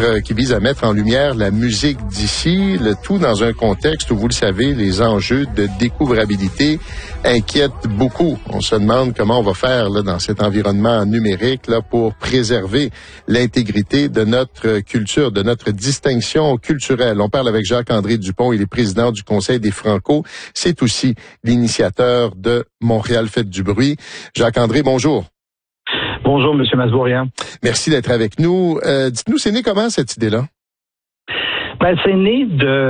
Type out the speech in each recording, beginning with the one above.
qui vise à mettre en lumière la musique d'ici, le tout dans un contexte où, vous le savez, les enjeux de découvrabilité inquiètent beaucoup. On se demande comment on va faire là, dans cet environnement numérique là, pour préserver l'intégrité de notre culture, de notre distinction culturelle. On parle avec Jacques-André Dupont, il est président du Conseil des Franco. C'est aussi l'initiateur de Montréal Fête du bruit. Jacques-André, bonjour. Bonjour, M. Masbourian. Merci d'être avec nous. Dites-nous, c'est né comment cette idée-là? C'est né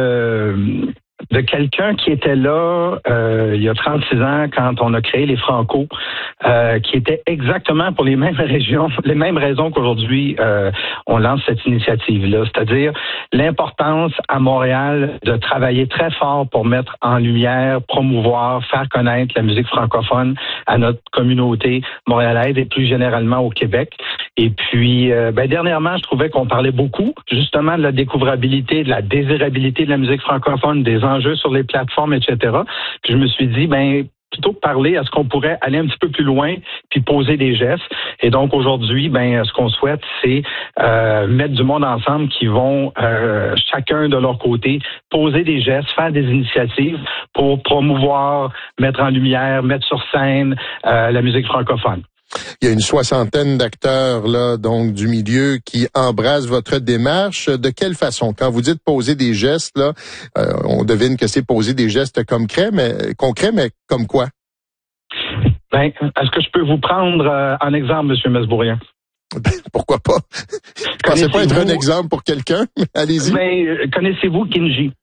de quelqu'un qui était là il y a 36 ans quand on a créé les Franco, qui était exactement pour les mêmes régions, les mêmes raisons qu'aujourd'hui on lance cette initiative-là, c'est-à-dire l'importance à Montréal de travailler très fort pour mettre en lumière, promouvoir, faire connaître la musique francophone à notre communauté montréalaise et plus généralement au Québec. Et puis, dernièrement, je trouvais qu'on parlait beaucoup justement de la découvrabilité, de la désirabilité de la musique francophone, des enjeux sur les plateformes, etc. Puis je me suis dit, plutôt que parler, est-ce qu'on pourrait aller un petit peu plus loin puis poser des gestes? Et donc aujourd'hui, ce qu'on souhaite, c'est mettre du monde ensemble qui vont chacun de leur côté poser des gestes, faire des initiatives pour promouvoir, mettre en lumière, mettre sur scène la musique francophone. Il y a une soixantaine d'acteurs là, donc du milieu qui embrassent votre démarche. De quelle façon? Quand vous dites poser des gestes, là, on devine que c'est poser des gestes concrets, mais comme quoi? Est-ce que je peux vous prendre en exemple, M. Masbourian? Pourquoi pas? Je pensais pas être un exemple pour quelqu'un. Allez-y. Connaissez-vous Kinji?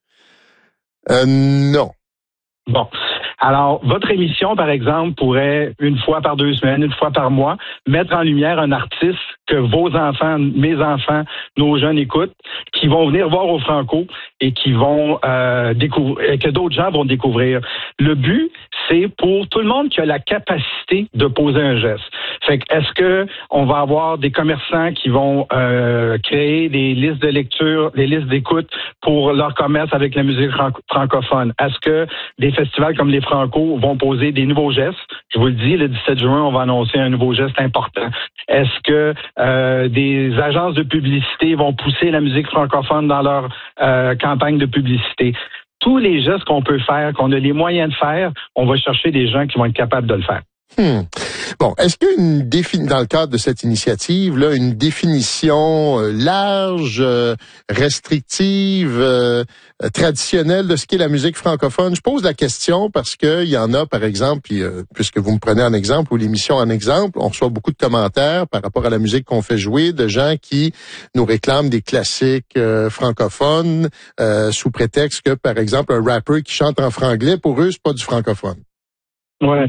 Non. Bon. Alors, votre émission, par exemple, pourrait, une fois par 2 semaines, une fois par mois, mettre en lumière un artiste que vos enfants, mes enfants, nos jeunes écoutent, qui vont venir voir au Franco et qui vont découvrir, que d'autres gens vont découvrir. Le but, c'est pour tout le monde qui a la capacité de poser un geste. Fait que, est-ce que on va avoir des commerçants qui vont créer des listes de lecture, des listes d'écoute pour leur commerce avec la musique francophone? Est-ce que des festivals comme les Franco vont poser des nouveaux gestes? Je vous le dis, le 17 juin, on va annoncer un nouveau geste important. Est-ce que des agences de publicité vont pousser la musique francophone dans leur campagne de publicité? Tous les gestes qu'on peut faire, qu'on a les moyens de faire, on va chercher des gens qui vont être capables de le faire. Bon, est-ce qu'il y a dans le cadre de cette initiative, là, une définition large, restrictive, traditionnelle de ce qu'est la musique francophone? Je pose la question parce que il y en a, par exemple, puis, puisque vous me prenez en exemple ou l'émission en exemple, on reçoit beaucoup de commentaires par rapport à la musique qu'on fait jouer, de gens qui nous réclament des classiques francophones sous prétexte que, par exemple, un rappeur qui chante en franglais, pour eux, c'est pas du francophone. Ouais.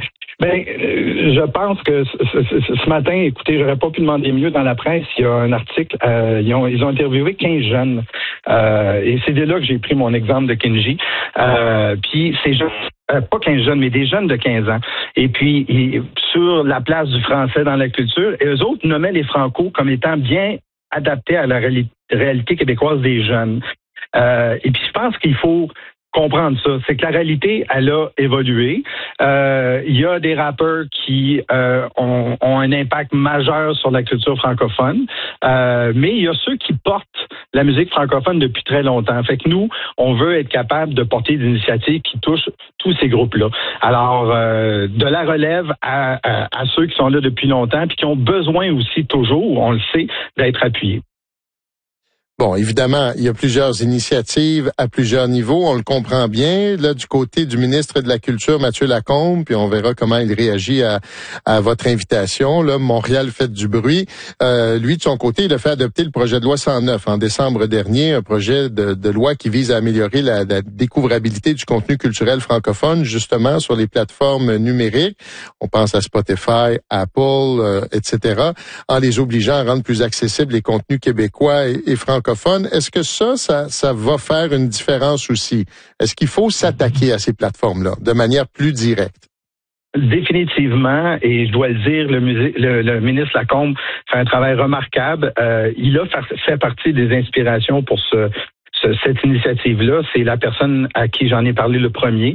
Je pense que ce matin, écoutez, j'aurais pas pu demander mieux dans la presse. Il y a un article, ils ont interviewé 15 jeunes. Et c'est de là que j'ai pris mon exemple de Kinji. Puis ces jeunes, pas 15 jeunes, mais des jeunes de 15 ans. Et puis, sur la place du français dans la culture, et eux autres nommaient les Franco comme étant bien adaptés à la réalité québécoise des jeunes. Et puis, je pense qu'il faut comprendre ça. C'est que la réalité, elle a évolué. Il y a des rappeurs qui ont un impact majeur sur la culture francophone, mais il y a ceux qui portent la musique francophone depuis très longtemps. Fait que nous, on veut être capable de porter des initiatives qui touchent tous ces groupes-là. Alors, de la relève à ceux qui sont là depuis longtemps puis qui ont besoin aussi toujours, on le sait, d'être appuyés. Bon, évidemment, il y a plusieurs initiatives à plusieurs niveaux, on le comprend bien. Là, du côté du ministre de la Culture, Mathieu Lacombe, puis on verra comment il réagit à votre invitation. Là, Montréal Fête du bruit. Lui, de son côté, il a fait adopter le projet de loi 109 en décembre dernier, un projet de loi qui vise à améliorer la découvrabilité du contenu culturel francophone, justement, sur les plateformes numériques. On pense à Spotify, Apple, etc., en les obligeant à rendre plus accessibles les contenus québécois et francophones. Est-ce que ça va faire une différence aussi? Est-ce qu'il faut s'attaquer à ces plateformes-là de manière plus directe? Définitivement, et je dois le dire, le ministre Lacombe fait un travail remarquable. Il a fait partie des inspirations pour cette initiative-là. C'est la personne à qui j'en ai parlé le premier.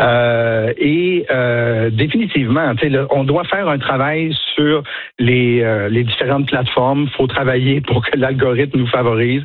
Définitivement, on doit faire un travail sur les différentes plateformes. Il faut travailler pour que l'algorithme nous favorise.